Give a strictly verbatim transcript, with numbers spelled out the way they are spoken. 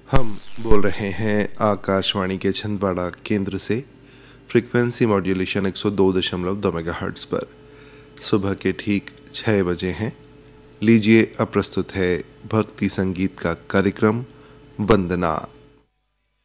हम बोल रहे हैं आकाशवाणी के छिंदवाड़ा केंद्र से फ्रीक्वेंसी मॉड्यूलेशन एक सौ दो दशमलव दो मेगाहर्ट्ज़ पर। सुबह के ठीक छः बजे हैं। लीजिए अब प्रस्तुत है भक्ति संगीत का कार्यक्रम वंदना।